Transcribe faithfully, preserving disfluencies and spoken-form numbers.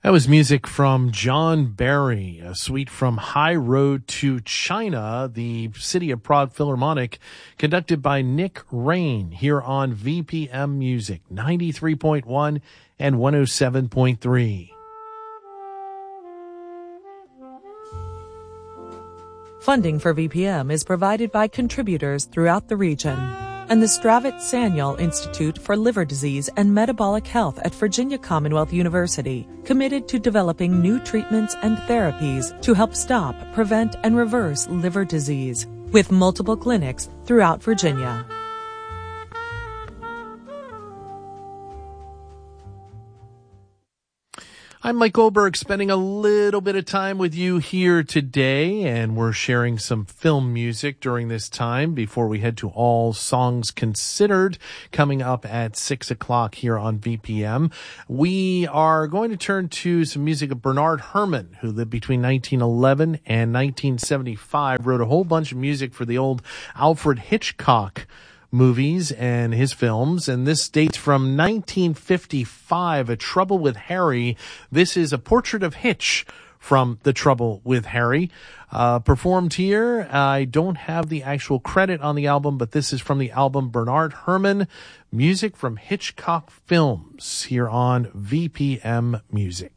That was music from John Barry, a suite from High Road to China, the City of Prague Philharmonic, conducted by Nick Rain here on V P M Music, ninety-three point one and one oh seven point three. Funding for V P M is provided by contributors throughout the region and the Stravit Sanyal Institute for Liver Disease and Metabolic Health at Virginia Commonwealth University, committed to developing new treatments and therapies to help stop, prevent, and reverse liver disease, with multiple clinics throughout Virginia. I'm Mike Goldberg, spending a little bit of time with you here today, and we're sharing some film music during this time before we head to All Songs Considered, coming up at six o'clock here on V P M. We are going to turn to some music of Bernard Herrmann, who lived between nineteen eleven and nineteen seventy-five, wrote a whole bunch of music for the old Alfred Hitchcock movies and his films, and this dates from nineteen fifty-five, A Trouble with Harry. This is a portrait of Hitch from The Trouble with Harry, uh, performed here. I don't have the actual credit on the album, but this is from the album Bernard Herrmann, music from Hitchcock films, here on V P M Music.